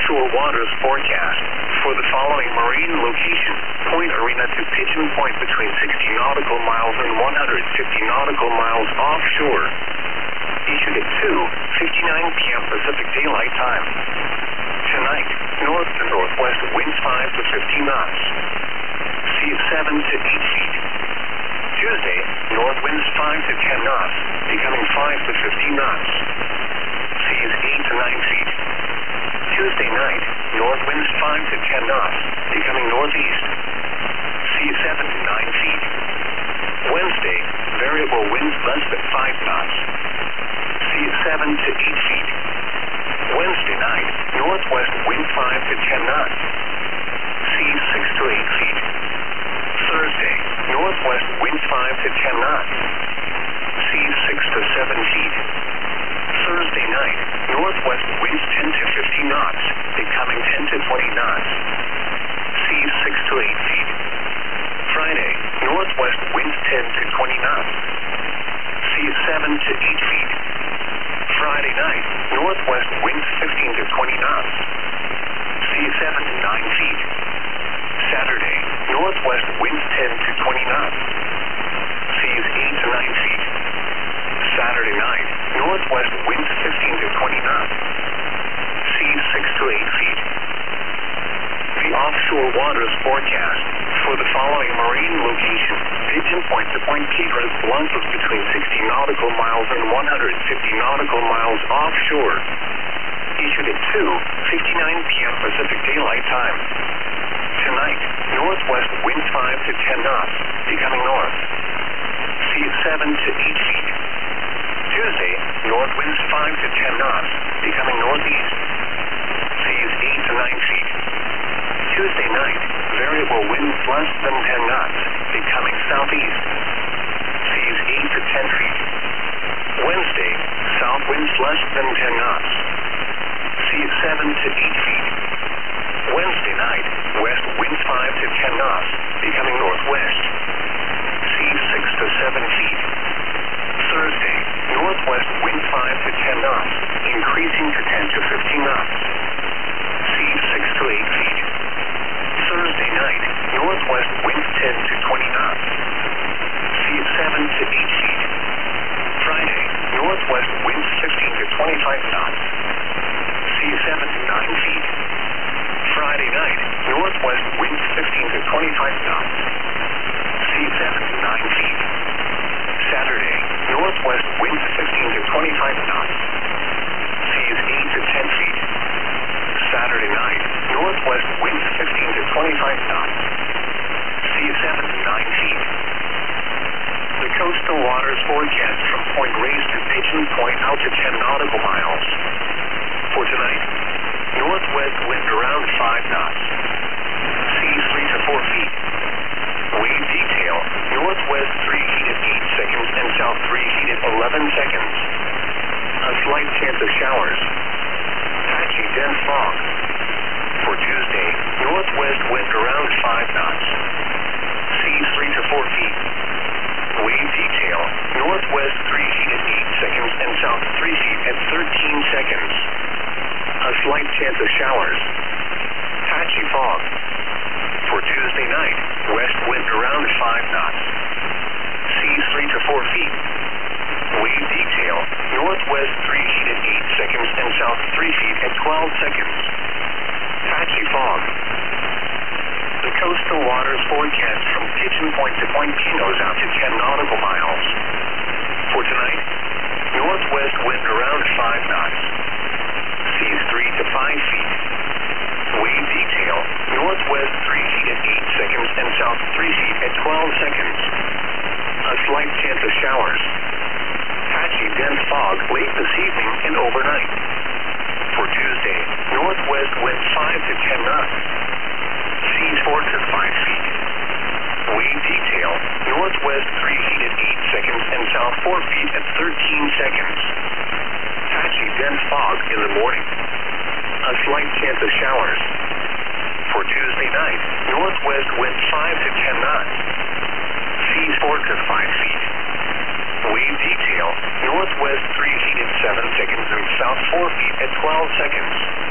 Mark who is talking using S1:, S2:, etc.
S1: offshore waters forecast. For the following marine location, Point Arena to Pigeon Point between 60 nautical miles and 150 nautical miles offshore. Issued at 2:59 p.m. Pacific Daylight Time. Tonight, north to northwest winds 5 to 15 knots. Sea at 7 to 8 feet. Tuesday, north winds 5 to 10 knots, becoming 5 to 15 knots. Seas 8 to 9 feet. Tuesday night, north winds 5 to 10 knots, becoming northeast. Sea 7 to 9 feet. Wednesday, variable winds less than 5 knots. Sea 7 to 8 feet. Wednesday night, northwest wind 5 to 10 knots. Sea 6 to 8 feet. Thursday, northwest winds 5 to 10 knots. Sea 6 to 7 feet. Thursday night, northwest winds 10 to 15 knots, becoming 10 to 20 knots. Sea 6 to 8 feet. Friday, northwest winds 10 to 20 knots. Sea 7 to 8 feet. Friday night, northwest winds 15 to 20 knots. Sea 7 to 9 feet. Saturday, northwest winds 10 to 20 knots. Seas 8 to 9 feet. Saturday night, northwest winds 15 to 20 knots. Seas 6 to 8 feet. The offshore waters forecast. For the following marine location, Pigeon Point to Point Piedras Blancas between 60 nautical miles and 150 nautical miles offshore. Issued at 2:59 p.m. Pacific Daylight Time. Tonight, northwest winds 5 to 10 knots, becoming north. Sea at 7 to 8 feet. Tuesday, north winds 5 to 10 knots, becoming northeast. Seas 8 to 9 feet. Tuesday night, variable winds less than 10 knots, becoming southeast. Seas 8 to 10 feet. Wednesday, south winds less than 10 knots. Sea at 7 to 8 feet. Wednesday night, west winds 5 to 10 knots, becoming northwest. Sea 6 to 7 feet. Thursday, northwest wind 5 to 10 knots, increasing to 10 to 15 knots. Sea 6 to 8 feet. Thursday night, northwest winds 10 to 20 knots. Sea 7 to 8 feet. Friday, northwest winds 15 to 25 knots. Sea 7 to 9 feet. Friday night, northwest winds 15 to 25 knots. Sea 7 to 9 feet. Saturday, northwest winds 15 to 25 knots. Seas 8 to 10 feet. Saturday night, northwest winds 15 to 25 knots. Sea 7 to 9 feet. The coastal waters forecast from Point Reyes to Pigeon Point out to 10 nautical miles. For tonight, northwest wind around 5 knots. Seas 3 to 4 feet. Wave detail, northwest 3 feet at 8 seconds and south 3 feet at 11 seconds. A slight chance of showers. Patchy dense fog. For Tuesday, northwest wind around 5 knots. Seas 3 to 4 feet. Wave detail, northwest 3 feet at 8 seconds and south 3 feet at 13 seconds. A slight chance of showers. Patchy fog. For Tuesday night, west wind around 5 knots. Seas 3 to 4 feet. Wave detail, northwest 3 feet at 8 seconds and south 3 feet at 12 seconds. Patchy fog. The coastal waters forecast from Pigeon Point to Point Pinos out to 10 nautical miles. For tonight, northwest wind around 5 knots. Seas 3 to 5 feet. Wave detail, northwest 3 feet at 8 seconds and south 3 feet at 12 seconds. A slight chance of showers. Patchy dense fog late this evening and overnight. For Tuesday, northwest wind 5 to 10 knots. Seas 4 to 5 feet. Wave detail, northwest 3 feet at 8 seconds and south 4 feet at 13 seconds. Patchy dense fog in the morning. A slight chance of showers. For Tuesday night, northwest wind 5 to 10 knots. Seas 4 to 5 feet. Wave detail, northwest 3 feet at 7 seconds and south 4 feet at 12 seconds.